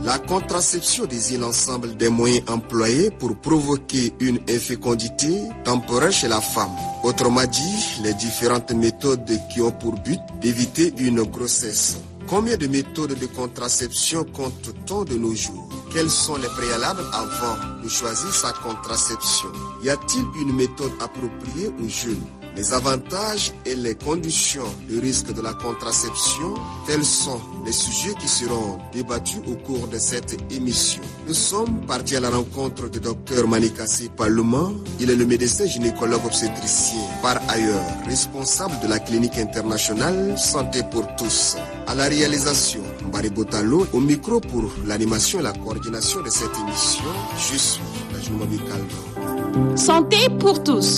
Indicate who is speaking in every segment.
Speaker 1: La contraception désigne l'ensemble des moyens employés pour provoquer une infécondité temporaire chez la femme. Autrement dit, les différentes méthodes qui ont pour but d'éviter une grossesse. Combien de méthodes de contraception compte-t-on de nos jours? Quels sont les préalables avant de choisir sa contraception? Y a-t-il une méthode appropriée aux jeunes? Les avantages et les conditions de risque de la contraception, tels sont les sujets qui seront débattus au cours de cette émission. Nous sommes partis à la rencontre du docteur Manikassi Palouma. Il est le médecin gynécologue obstétricien, par ailleurs responsable de la clinique internationale Santé pour tous. À la réalisation, Mbari Botalo, au micro pour l'animation et la coordination de cette émission, je suis Najoumobi Kalva.
Speaker 2: Santé pour tous.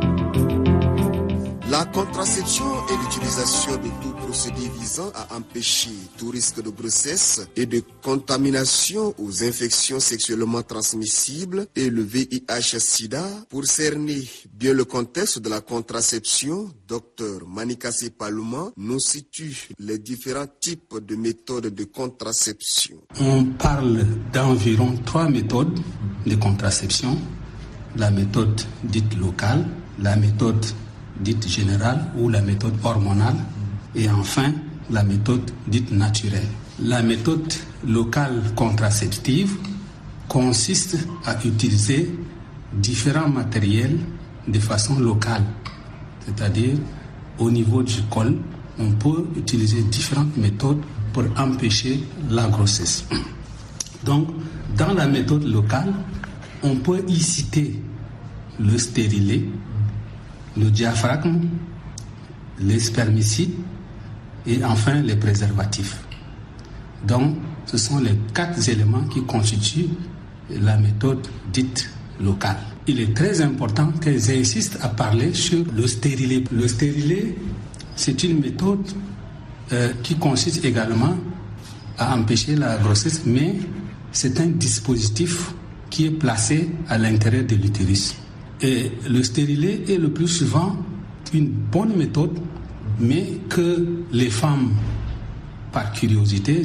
Speaker 1: La contraception est l'utilisation de tout procédé visant à empêcher tout risque de grossesse et de contamination aux infections sexuellement transmissibles et le VIH-Sida. Pour cerner bien le contexte de la contraception, Dr Manikassi Palouma nous situe les différents types de méthodes de contraception.
Speaker 3: On parle d'environ 3 méthodes de contraception. La méthode dite locale, la méthode dite générale ou la méthode hormonale et enfin la méthode dite naturelle. La méthode locale contraceptive consiste à utiliser différents matériels de façon locale, c'est-à-dire au niveau du col, on peut utiliser différentes méthodes pour empêcher la grossesse. Donc, dans la méthode locale, on peut y citer le stérilet, le diaphragme, les spermicides et enfin les préservatifs. Donc, ce sont les 4 éléments qui constituent la méthode dite locale. Il est très important que j'insiste à parler sur le stérilet. Le stérilet, c'est une méthode qui consiste également à empêcher la grossesse, mais c'est un dispositif qui est placé à l'intérieur de l'utérus. Et le stérilet est le plus souvent une bonne méthode, mais que les femmes, par curiosité,